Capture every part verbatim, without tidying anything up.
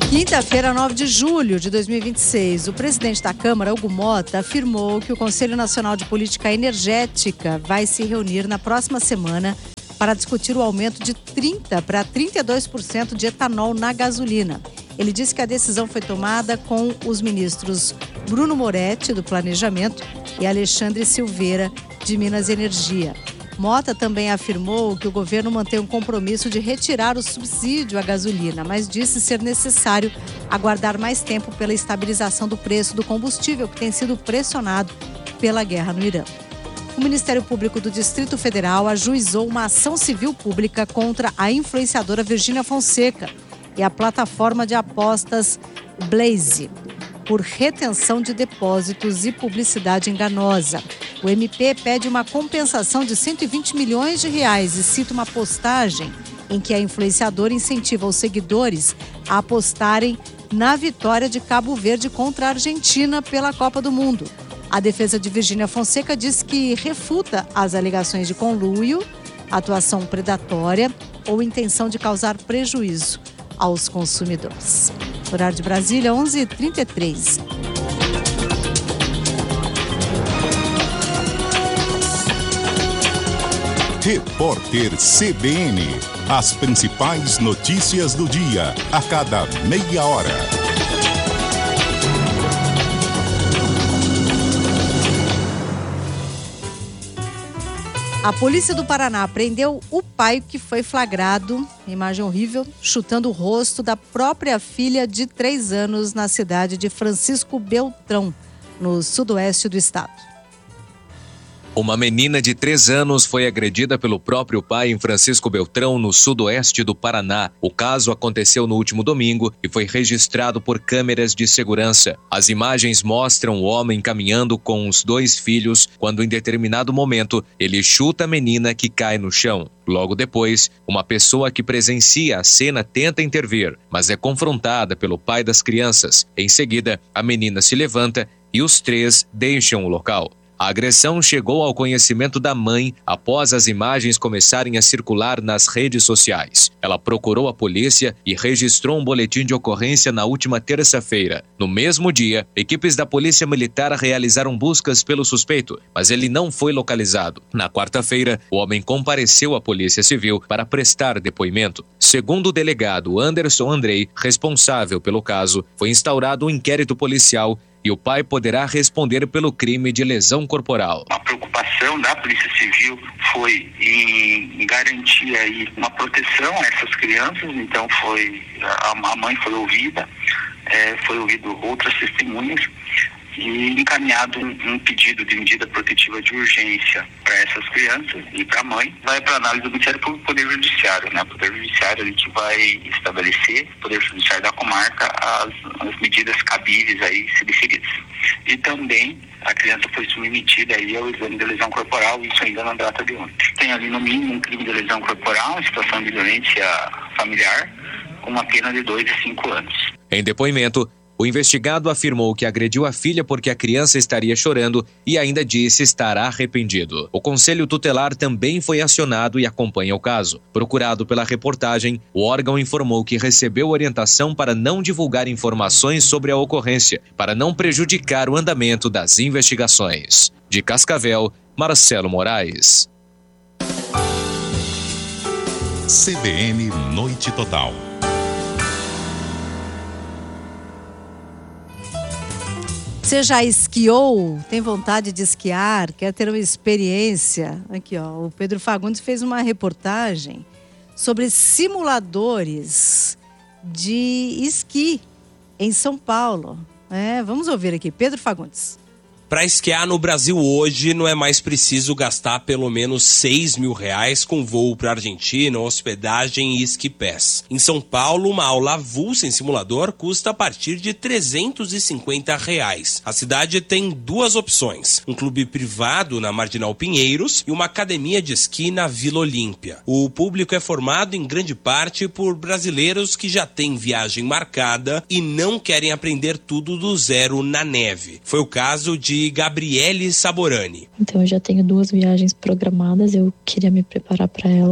Quinta-feira, nove de julho de dois mil e vinte e seis, o presidente da Câmara, Hugo Mota, afirmou que o Conselho Nacional de Política Energética vai se reunir na próxima semana para discutir o aumento de trinta por cento para trinta e dois por cento de etanol na gasolina. Ele disse que a decisão foi tomada com os ministros Bruno Moretti, do Planejamento, e Alexandre Silveira, de Minas e Energia. Mota também afirmou que o governo mantém um compromisso de retirar o subsídio à gasolina, mas disse ser necessário aguardar mais tempo pela estabilização do preço do combustível, que tem sido pressionado pela guerra no Irã. O Ministério Público do Distrito Federal ajuizou uma ação civil pública contra a influenciadora Virgínia Fonseca e a plataforma de apostas Blaze, por retenção de depósitos e publicidade enganosa. O M P pede uma compensação de cento e vinte milhões de reais e cita uma postagem em que a influenciadora incentiva os seguidores a apostarem na vitória de Cabo Verde contra a Argentina pela Copa do Mundo. A defesa de Virgínia Fonseca diz que refuta as alegações de conluio, atuação predatória ou intenção de causar prejuízo aos consumidores. Horário de Brasília, onze e trinta e três. Repórter C B N. As principais notícias do dia, a cada meia hora. A polícia do Paraná prendeu o pai que foi flagrado, imagem horrível, chutando o rosto da própria filha de três anos na cidade de Francisco Beltrão, no sudoeste do estado. Uma menina de três anos foi agredida pelo próprio pai em Francisco Beltrão, no sudoeste do Paraná. O caso aconteceu no último domingo e foi registrado por câmeras de segurança. As imagens mostram o homem caminhando com os dois filhos quando, em determinado momento, ele chuta a menina que cai no chão. Logo depois, uma pessoa que presencia a cena tenta intervir, mas é confrontada pelo pai das crianças. Em seguida, a menina se levanta e os três deixam o local. A agressão chegou ao conhecimento da mãe após as imagens começarem a circular nas redes sociais. Ela procurou a polícia e registrou um boletim de ocorrência na última terça-feira. No mesmo dia, equipes da Polícia Militar realizaram buscas pelo suspeito, mas ele não foi localizado. Na quarta-feira, o homem compareceu à Polícia Civil para prestar depoimento. Segundo o delegado Anderson Andrei, responsável pelo caso, foi instaurado um inquérito policial e o pai poderá responder pelo crime de lesão corporal. A preocupação da Polícia Civil foi em garantir aí uma proteção a essas crianças, então foi a mãe foi ouvida, é, foi ouvido outras testemunhas e encaminhado um, um pedido de medida protetiva de urgência para essas crianças e para a mãe. Vai para análise do Ministério Público e Poder Judiciário, né? O Poder Judiciário a gente vai estabelecer, o Poder Judiciário da comarca, as, as medidas cabíveis aí se deferidas. E também a criança foi submetida aí ao exame de lesão corporal, isso ainda na data de ontem. Tem ali no mínimo um crime de lesão corporal, situação de violência familiar, com uma pena de dois a cinco anos. Em depoimento, o investigado afirmou que agrediu a filha porque a criança estaria chorando e ainda disse estar arrependido. O Conselho Tutelar também foi acionado e acompanha o caso. Procurado pela reportagem, o órgão informou que recebeu orientação para não divulgar informações sobre a ocorrência, para não prejudicar o andamento das investigações. De Cascavel, Marcelo Moraes. C B N Noite Total. Você já esquiou? Tem vontade de esquiar? Quer ter uma experiência? Aqui, ó, o Pedro Fagundes fez uma reportagem sobre simuladores de esqui em São Paulo. É, vamos ouvir aqui, Pedro Fagundes. Para esquiar no Brasil hoje, não é mais preciso gastar pelo menos seis mil reais com voo para a Argentina, hospedagem e esquipés. Em São Paulo, uma aula avulsa em simulador custa a partir de trezentos e cinquenta reais. A cidade tem duas opções, um clube privado na Marginal Pinheiros e uma academia de esqui na Vila Olímpia. O público é formado em grande parte por brasileiros que já têm viagem marcada e não querem aprender tudo do zero na neve. Foi o caso de Gabriele Saborani. Então eu já tenho duas viagens programadas, eu queria me preparar para elas.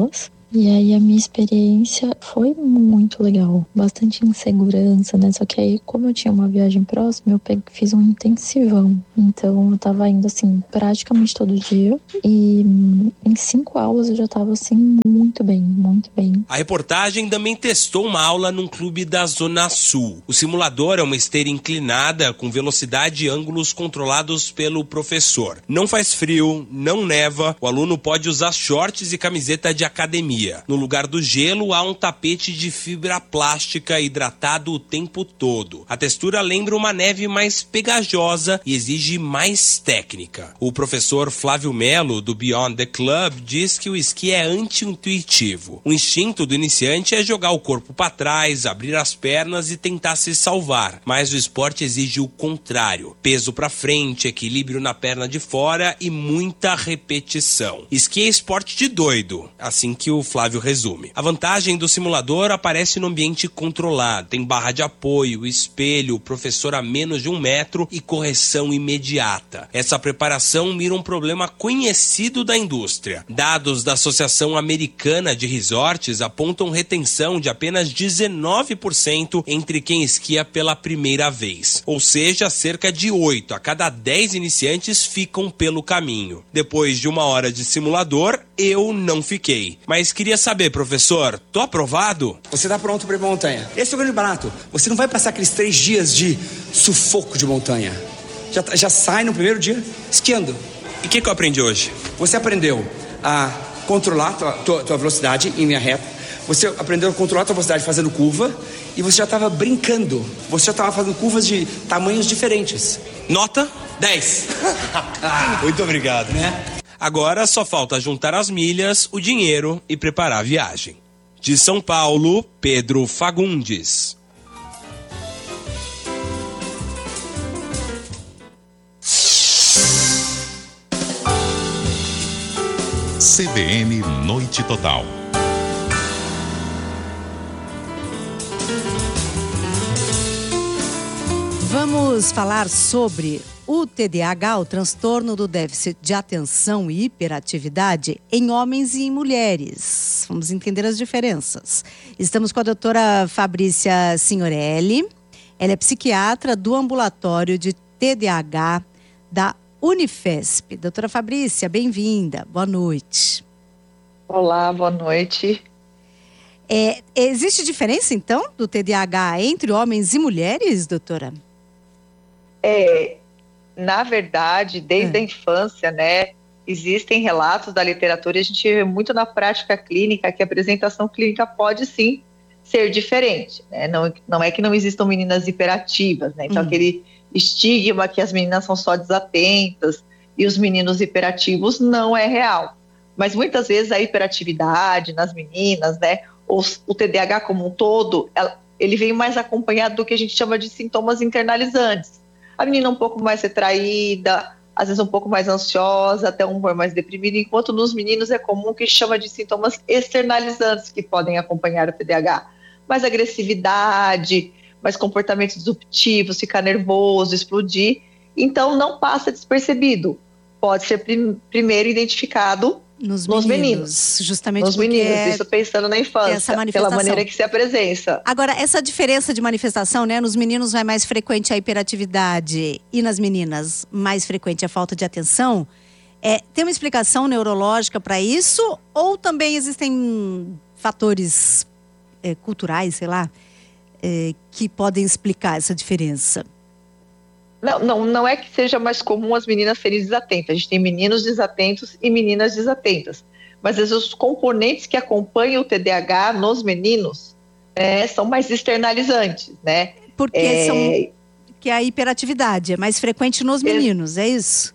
E aí a minha experiência foi muito legal, bastante insegurança, né? Só que aí, como eu tinha uma viagem próxima, eu peguei, fiz um intensivão. Então eu tava indo assim, praticamente todo dia. E em cinco aulas eu já tava assim, muito bem, muito bem. A reportagem também testou uma aula num clube da Zona Sul. O simulador é uma esteira inclinada com velocidade e ângulos controlados pelo professor. Não faz frio, não neva, o aluno pode usar shorts e camiseta de academia. No lugar do gelo, há um tapete de fibra plástica hidratado o tempo todo. A textura lembra uma neve mais pegajosa e exige mais técnica. O professor Flávio Melo, do Beyond the Club, diz que o esqui é anti-intuitivo. O instinto do iniciante é jogar o corpo para trás, abrir as pernas e tentar se salvar. Mas o esporte exige o contrário. Peso para frente, equilíbrio na perna de fora e muita repetição. Esqui é esporte de doido, assim que o Flávio resume. A vantagem do simulador aparece no ambiente controlado. Tem barra de apoio, espelho, professor a menos de um metro e correção imediata. Essa preparação mira um problema conhecido da indústria. Dados da Associação Americana de Resorts apontam retenção de apenas dezenove por cento entre quem esquia pela primeira vez. Ou seja, cerca de oito a cada dez iniciantes ficam pelo caminho. Depois de uma hora de simulador, eu não fiquei. Mas queria saber, professor, tô aprovado? Você tá pronto para ir pra montanha. Esse é o grande barato. Você não vai passar aqueles três dias de sufoco de montanha. Já, já sai no primeiro dia esquiando. E o que, que eu aprendi hoje? Você aprendeu a controlar tua, tua, tua velocidade em linha reta. Você aprendeu a controlar a tua velocidade fazendo curva. E você já estava brincando. Você já estava fazendo curvas de tamanhos diferentes. Nota dez. Muito obrigado, né? Agora só falta juntar as milhas, o dinheiro e preparar a viagem. De São Paulo, Pedro Fagundes. C B N Noite Total. Vamos falar sobre o T D A H, o transtorno do déficit de atenção e hiperatividade, em homens e em mulheres. Vamos entender as diferenças. Estamos com a doutora Fabrícia Signorelli. Ela é psiquiatra do ambulatório de T D A H da Unifesp. Doutora Fabrícia, bem-vinda. Boa noite. Olá, boa noite. É, existe diferença, então, do T D A H entre homens e mulheres, doutora? É, na verdade, desde é. a infância, né, existem relatos da literatura e a gente vê muito na prática clínica que a apresentação clínica pode sim ser diferente, né? Não, não é que não existam meninas hiperativas, né? Então, uhum. aquele estigma que as meninas são só desatentas e os meninos hiperativos não é real. Mas muitas vezes a hiperatividade nas meninas, né, ou o T D A H como um todo, ela, ele vem mais acompanhado do que a gente chama de sintomas internalizantes. A menina um pouco mais retraída, às vezes um pouco mais ansiosa, até um humor mais deprimido, enquanto nos meninos é comum que chama de sintomas externalizantes que podem acompanhar o T D A H. Mais agressividade, mais comportamentos disruptivos, ficar nervoso, explodir. Então não passa despercebido. Pode ser prim- primeiro identificado Nos, nos meninos, meninos, justamente nos porque meninos, isso pensando na infância, pela maneira que se apresenta. Agora, essa diferença de manifestação, né? Nos meninos vai mais frequente a hiperatividade e nas meninas mais frequente a falta de atenção. É, tem uma explicação neurológica para isso? Ou também existem fatores é, culturais, sei lá, é, que podem explicar essa diferença? Não, não, não é que seja mais comum as meninas serem desatentas. A gente tem meninos desatentos e meninas desatentas. Mas às vezes os componentes que acompanham o T D A H nos meninos é, são mais externalizantes, né? Porque é... são que a hiperatividade é mais frequente nos meninos, é, é isso?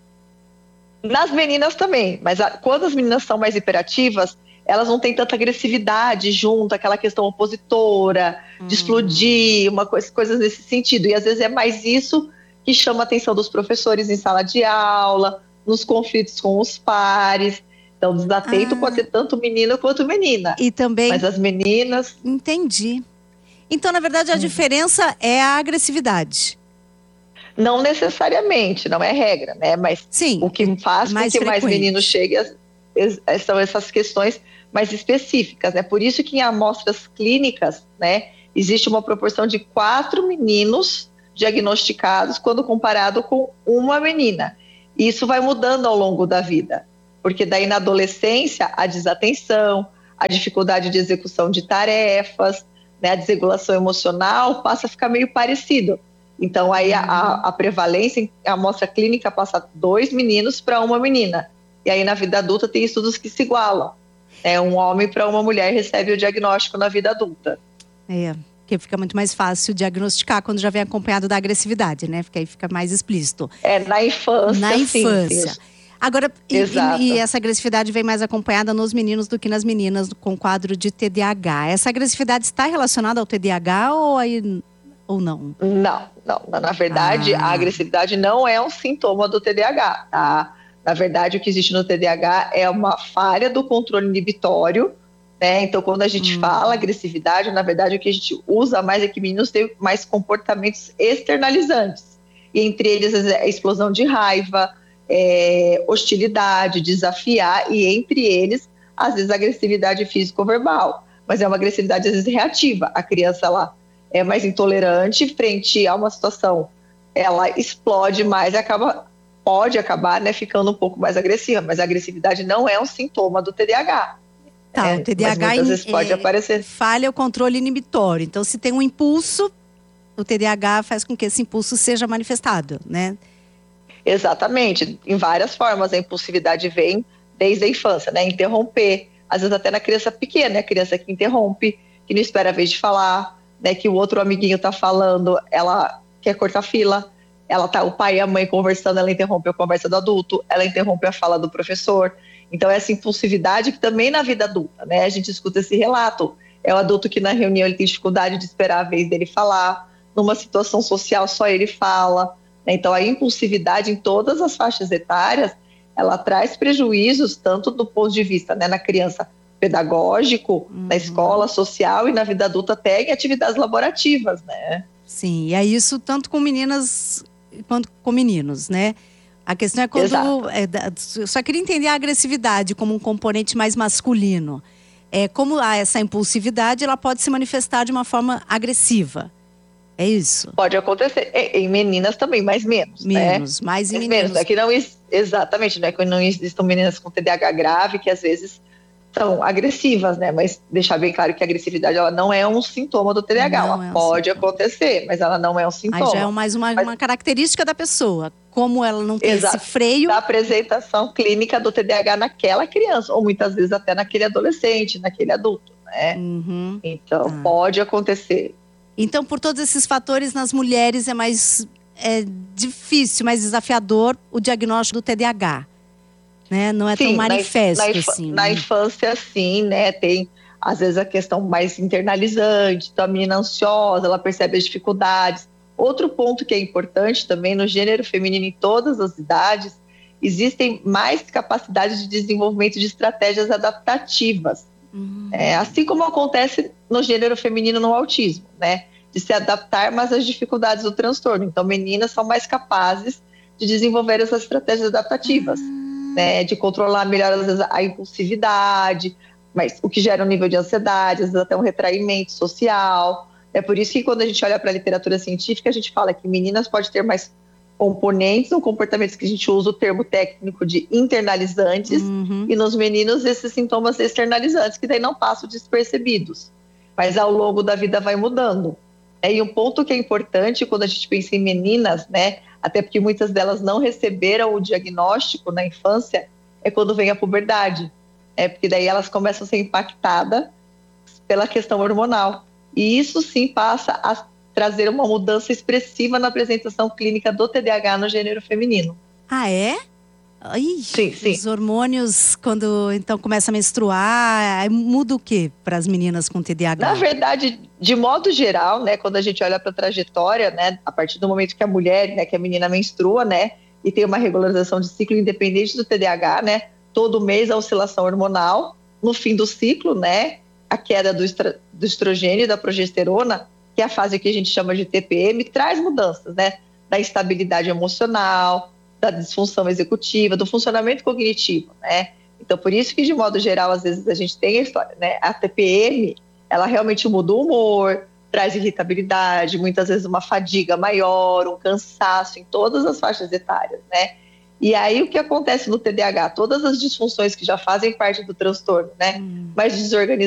Nas meninas também, mas a, quando as meninas são mais hiperativas, elas não têm tanta agressividade junto, aquela questão opositora, hum. de explodir, uma coisa, coisas nesse sentido. E às vezes é mais isso que chama a atenção dos professores em sala de aula, nos conflitos com os pares. Então, desatento ah. pode ser tanto menino quanto menina. E também... Mas as meninas... Entendi. Então, na verdade, a hum. diferença é a agressividade. Não necessariamente, não é regra, né? Mas Sim, o que faz com que frequente. mais meninos cheguem são essas questões mais específicas, né? Por isso que em amostras clínicas, né, existe uma proporção de quatro meninos diagnosticados quando comparado com uma menina. E isso vai mudando ao longo da vida, porque daí na adolescência a desatenção, a dificuldade de execução de tarefas, né, a desregulação emocional passa a ficar meio parecido. Então aí a, a, a prevalência em amostra clínica passa dois meninos para uma menina. E aí na vida adulta tem estudos que se igualam. É, um homem para uma mulher recebe o diagnóstico na vida adulta. É, porque fica muito mais fácil diagnosticar quando já vem acompanhado da agressividade, né? Porque aí fica mais explícito. É, na infância, Na infância. Sim, sim. Agora, e, Exato. e, e essa agressividade vem mais acompanhada nos meninos do que nas meninas com quadro de T D A H. Essa agressividade está relacionada ao T D A H ou, aí, ou não? Não, não. Na verdade, ah. a agressividade não é um sintoma do T D A H, tá? Na verdade, o que existe no T D A H é uma falha do controle inibitório, né? Então, quando a gente hum. fala agressividade, na verdade, o que a gente usa mais é que meninos têm mais comportamentos externalizantes. E entre eles, a explosão de raiva, é, hostilidade, desafiar, e entre eles, às vezes, agressividade físico-verbal. Mas é uma agressividade, às vezes, reativa. A criança, ela é mais intolerante frente a uma situação. Ela explode mais e acaba... pode acabar, né, ficando um pouco mais agressiva, mas a agressividade não é um sintoma do T D A H. Tá, é, o T D A H muitas vezes pode é, aparecer. falha o controle inibitório. Então, se tem um impulso, o T D A H faz com que esse impulso seja manifestado, né? Exatamente, em várias formas. A impulsividade vem desde a infância, né? Interromper, às vezes até na criança pequena, né? A criança que interrompe, que não espera a vez de falar, né? Que o outro amiguinho tá falando, ela quer cortar fila. Ela tá, o pai e a mãe conversando, ela interrompe a conversa do adulto, ela interrompe a fala do professor. Então, essa impulsividade que também na vida adulta, né? A gente escuta esse relato. É o adulto que na reunião ele tem dificuldade de esperar a vez dele falar. Numa situação social, só ele fala. Né? Então, a impulsividade em todas as faixas etárias, ela traz prejuízos, tanto do ponto de vista, né, na criança pedagógico, uhum. na escola social e na vida adulta até em atividades laborativas, né? Sim, e é isso tanto com meninas quanto com meninos, né? A questão é quando... É, eu só queria entender a agressividade como um componente mais masculino. É, como há essa impulsividade, ela pode se manifestar de uma forma agressiva. É isso? Pode acontecer. Em meninas também, mas menos, Menos, né? mais em mas meninos. Menos. É que não, exatamente, não é que não existam meninas com T D A H grave, que às vezes são agressivas, né? Mas deixar bem claro que a agressividade, ela não é um sintoma do T D A H. Não ela é um pode sintoma. acontecer, mas ela não é um sintoma. Aí já é mais uma, mas... uma característica da pessoa. Como ela não tem Exato. esse freio... Da apresentação clínica do T D A H naquela criança, ou muitas vezes até naquele adolescente, naquele adulto, né? Uhum. Então, ah. pode acontecer. Então, por todos esses fatores, nas mulheres é mais é difícil, mais desafiador o diagnóstico do T D A H. Né? Não é sim, tão manifesto na, na assim. Na né? infância, sim, né? Tem, às vezes, a questão mais internalizante, então a menina ansiosa, ela percebe as dificuldades. Outro ponto que é importante também, no gênero feminino, em todas as idades, existem mais capacidades de desenvolvimento de estratégias adaptativas. Uhum. É, assim como acontece no gênero feminino no autismo, né? De se adaptar, mas às dificuldades do transtorno. Então, meninas são mais capazes de desenvolver essas estratégias adaptativas. Uhum. Né, de controlar melhor, às vezes, a impulsividade, mas o que gera um nível de ansiedade, às vezes até um retraimento social. É por isso que quando a gente olha para a literatura científica, a gente fala que meninas podem ter mais componentes ou comportamentos que a gente usa o termo técnico de internalizantes, uhum. e nos meninos esses sintomas externalizantes, que daí não passam despercebidos. Mas ao longo da vida vai mudando. É, e um ponto que é importante quando a gente pensa em meninas, né, até porque muitas delas não receberam o diagnóstico na infância, é quando vem a puberdade. É, porque daí elas começam a ser impactadas pela questão hormonal. E isso sim passa a trazer uma mudança expressiva na apresentação clínica do T D A H no gênero feminino. Ah, é? Ih, sim, sim. Os hormônios, quando então começa a menstruar, muda o quê para as meninas com T D A H? Na verdade, de modo geral, né, quando a gente olha para a trajetória, né, a partir do momento que a mulher, né, que a menina menstrua, né, e tem uma regularização de ciclo independente do T D A H, né, todo mês a oscilação hormonal, no fim do ciclo, né, a queda do, estra, do estrogênio e da progesterona, que é a fase que a gente chama de T P M, traz mudanças, né, da instabilidade emocional, da disfunção executiva, do funcionamento cognitivo, né? Então, por isso que, de modo geral, às vezes a gente tem a história, né? A T P M, ela realmente muda o humor, traz irritabilidade, muitas vezes uma fadiga maior, um cansaço em todas as faixas etárias, né? E aí, o que acontece no T D A H? Todas as disfunções que já fazem parte do transtorno, né? Hum. Mas desorganização